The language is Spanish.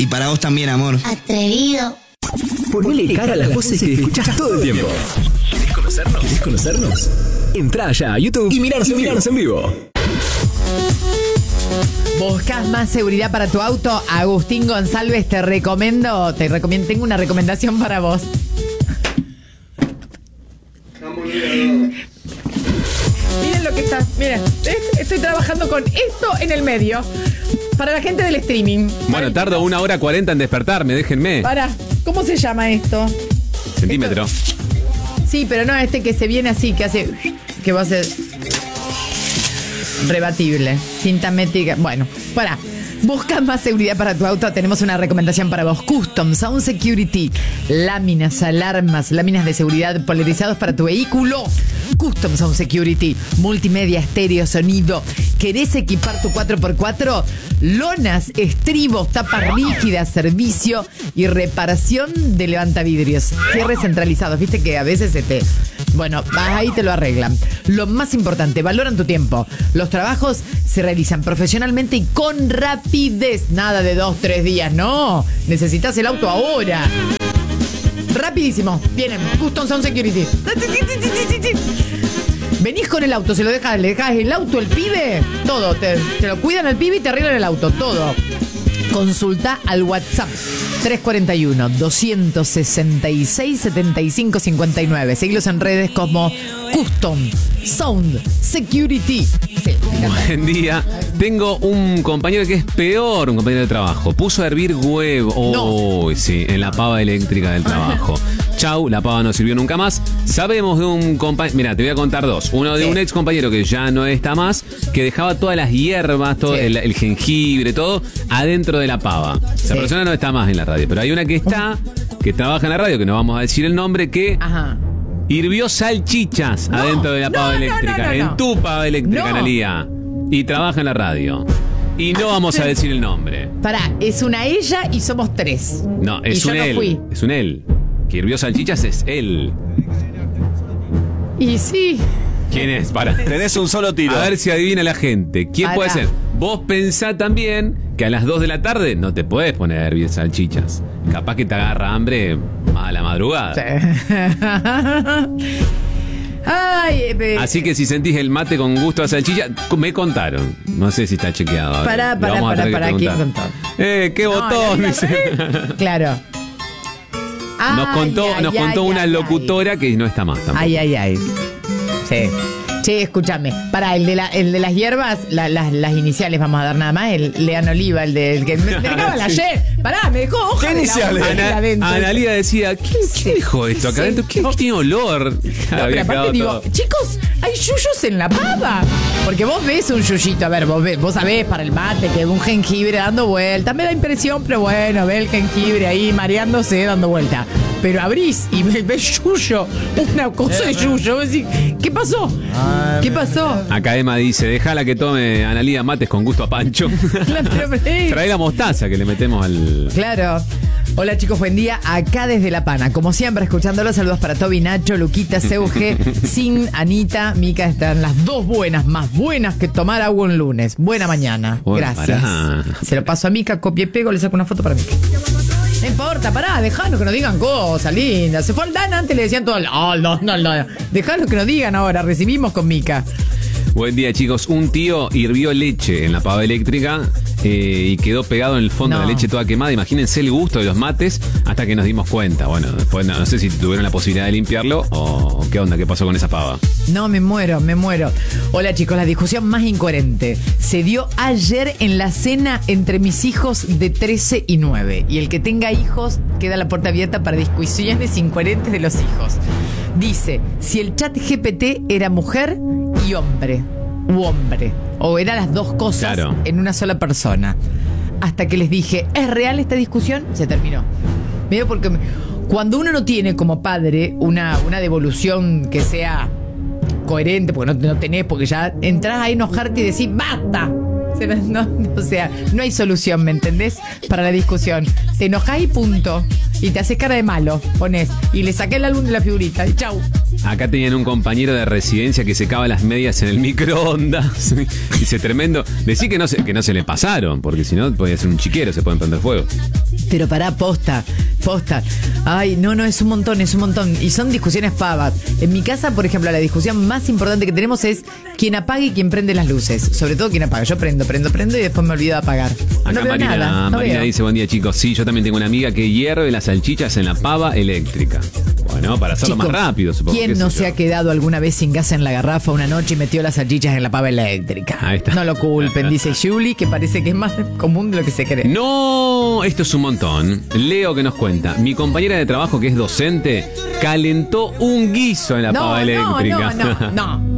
Y para vos también, amor. Atrevido. Ponele cara a las voces que escuchás todo el tiempo. ¿Querés conocernos? Entrá ya a YouTube y mirarnos en vivo. ¿Buscas más seguridad para tu auto? Agustín González te recomiendo, tengo una recomendación para vos. Miren lo que está, miren, estoy trabajando con esto en el medio. Para la gente del streaming. Bueno, tardo 1 hora 40 en despertarme, déjenme. ¿Cómo se llama esto? Centímetro. Sí, pero no este que se viene así, que hace, que va a ser rebatible, cinta métrica. Bueno, ¿buscas más seguridad para tu auto? Tenemos una recomendación para vos. Custom Sound Security. Láminas, alarmas, láminas de seguridad polarizados para tu vehículo. Custom Sound Security. Multimedia, estéreo, sonido. ¿Querés equipar tu 4x4? Lonas, estribos, tapas rígidas, servicio y reparación de levantavidrios. Cierres centralizados. Viste que a veces Bueno, ahí te lo arreglan. Lo más importante, valoran tu tiempo. Los trabajos se realizan profesionalmente y con rapidez. Nada de 2-3 días, no. Necesitas el auto ahora. Rapidísimo. Vienen, Custom Sound Security. Venís con el auto, le dejas el auto al pibe, todo. Te lo cuidan al pibe y te arreglan el auto, todo. Consulta al WhatsApp 341-266-7559. Seguilos en redes como Custom Sound Security. Sí, buen día. Tengo un compañero que es peor, un compañero de trabajo. Puso a hervir huevo. Sí, en la pava eléctrica del trabajo. Chau, la pava no sirvió nunca más. Sabemos de un compañero. Mira, te voy a contar dos. Uno de un ex compañero que ya no está más, que dejaba todas las hierbas, todo el jengibre, todo adentro de la pava. Esa persona no está más en la radio, pero hay una que está, que trabaja en la radio, que no vamos a decir el nombre, que hirvió salchichas adentro de la pava eléctrica. En tu pava eléctrica, Analía. Y trabaja en la radio. Y no vamos a decir el nombre. Es una ella y somos 3. No, es un él. Fui. Es un él. Que hirvió salchichas es él. Y sí. ¿Quién es? Tenés un solo tiro. A ver si adivina la gente. ¿Quién puede ser? Vos pensá también que a las 2 de la tarde no te podés poner a hervir salchichas. Capaz que te agarra hambre a la madrugada. Así que si sentís el mate con gusto a salchicha, me contaron. No sé si está chequeado. Para, ¿quién contó? ¿Qué botón? Claro. Nos contó una locutora que no está más tampoco. Sí. Che, escúchame. El de las hierbas, las iniciales vamos a dar nada más. El Lean Oliva, el que me dejaba ayer. Me dejó hoja. ¿Qué iniciales? Analía decía, ¿quién dejó esto acá adentro? ¿Qué tiene olor? Pero aparte digo, chicos, hay yuyos en la pava. Porque vos ves un yuyito, a ver, vos sabés para el mate que un jengibre dando vuelta. Me da impresión, pero bueno, ve el jengibre ahí mareándose, dando vuelta. Pero abrís y ves yuyo, una cosa de yuyo. Vos decís, ¿qué pasó? ¿Qué pasó? Acá Emma dice, déjala que tome Analía mates con gusto a Pancho. Trae la mostaza que le metemos al... Claro. Hola chicos, buen día. Acá desde La Pana, como siempre, escuchándolo. Saludos para Toby, Nacho, Luquita, Seuge, Sin, Anita, Mica. Están las dos buenas, más buenas que tomar agua un lunes. Buena mañana. Gracias. Se lo paso a Mica, copia y pego, le saco una foto para Mica. No importa, dejanos que nos digan cosas lindas. Se fue al Dan, antes le decían todo. No. Dejanos que nos digan ahora, recibimos con Mica. Buen día, chicos. Un tío hirvió leche en la pava eléctrica y quedó pegado en el fondo la leche toda quemada. Imagínense el gusto de los mates hasta que nos dimos cuenta. Bueno, después no sé si tuvieron la posibilidad de limpiarlo o qué onda, qué pasó con esa pava. No, me muero. Hola, chicos, la discusión más incoherente se dio ayer en la cena entre mis hijos de 13 y 9. Y el que tenga hijos, queda la puerta abierta para discusiones incoherentes de los hijos. Dice, si el chat GPT era mujer y hombre, o eran las dos cosas en una sola persona. Hasta que les dije, ¿es real esta discusión? Se terminó. Medio porque cuando uno no tiene como padre una devolución que sea coherente, porque no tenés, porque ya entras a enojarte y decís, ¡basta! O sea, no hay solución, ¿me entendés? Para la discusión. Te enojás y punto. Y te haces cara de malo, pones. Y le saqué el álbum de la figurita. Y chau. Acá tenían un compañero de residencia que secaba las medias en el microondas. Dice, tremendo. Decí que no se le pasaron, porque si no podía ser un chiquero, se pueden prender fuego. Pero pará, posta. Ay, no, es un montón. Y son discusiones pavas. En mi casa, por ejemplo, la discusión más importante que tenemos es quién apaga y quién prende las luces. Sobre todo quién apaga. Yo prendo y después me olvido de apagar. Acá No veo nada. Marina dice, buen día, chicos. Sí, yo también tengo una amiga que hierve las salchichas en la pava eléctrica. Bueno, para hacerlo Chicos, más rápido, supongo. ¿Quién no se ha quedado alguna vez sin gas en la garrafa una noche y metió las salchichas en la pava eléctrica? Ahí está. No lo culpen, dice Julie, que parece que es más común de lo que se cree. No, esto es un montón. Leo que nos cuenta. Mi compañera de trabajo, que es docente, calentó un guiso en la pava eléctrica. No.